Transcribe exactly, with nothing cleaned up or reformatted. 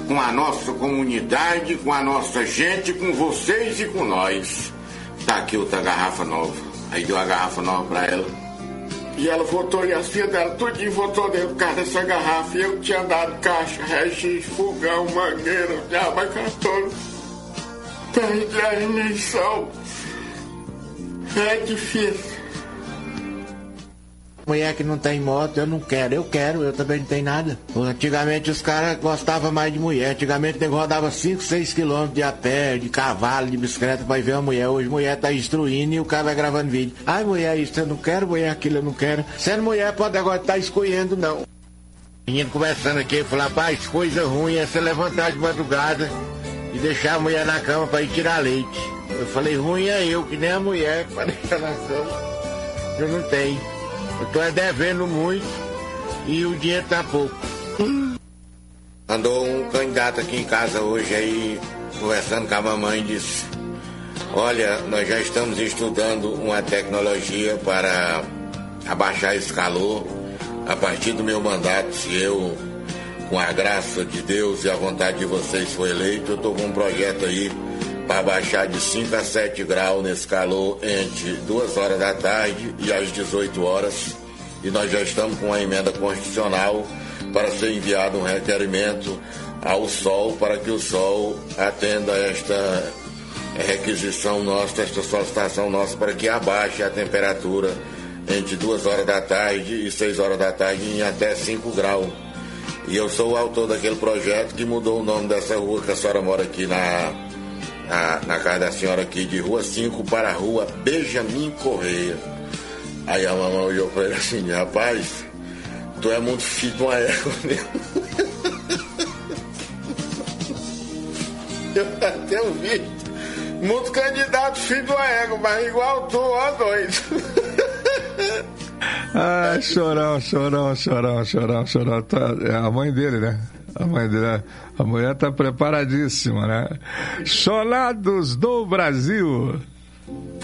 com a nossa comunidade, com a nossa gente, com vocês e com nós. Tá aqui outra garrafa nova. Aí deu a garrafa nova pra ela. E ela votou, e as filhas dela tudinho votou dentro do carro dessa garrafa. E eu tinha dado caixa, regis, fogão, mangueira, diabacatona. Perdi a eleição. É difícil. Mulher que não tem moto, eu não quero. Eu quero, eu também não tenho nada. Antigamente os caras gostavam mais de mulher. Antigamente o negócio rodava cinco, seis quilômetros de a pé, de cavalo, de bicicleta pra ir ver uma mulher. Hoje mulher tá instruindo e o cara vai gravando vídeo. Ai, mulher isso eu não quero, mulher aquilo eu não quero. Sendo mulher pode agora estar tá escolhendo, não. Menino conversando aqui, falou, rapaz, coisa ruim é você levantar de madrugada e deixar a mulher na cama pra ir tirar leite. Eu falei, ruim é eu, que nem a mulher, pra deixar na cama. Eu não tenho. Eu tô devendo muito e o dinheiro tá pouco. Andou um candidato aqui em casa hoje aí, conversando com a mamãe, disse, olha, nós já estamos estudando uma tecnologia para abaixar esse calor. A partir do meu mandato, se eu, com a graça de Deus e a vontade de vocês, for eleito, eu tô com um projeto aí para baixar de cinco a sete graus nesse calor entre duas horas da tarde e às dezoito horas. E nós já estamos com uma emenda constitucional para ser enviado um requerimento ao Sol para que o Sol atenda esta requisição nossa, esta solicitação nossa, para que abaixe a temperatura entre duas horas da tarde e seis horas da tarde em até cinco graus. E eu sou o autor daquele projeto que mudou o nome dessa rua que a senhora mora aqui na... Na, na casa da senhora aqui, de Rua cinco para a Rua Benjamin Correia. Aí a mamãe olhou para ele assim, rapaz, tu é muito filho de uma égua mesmo. Eu até ouvi, muito candidato filho de uma égua, mas igual tu, ó doido. Ah, chorão, chorão, chorão, chorão, chorão. É a mãe dele, né? A mãe dele, a mulher tá preparadíssima, né? Cholados do Brasil.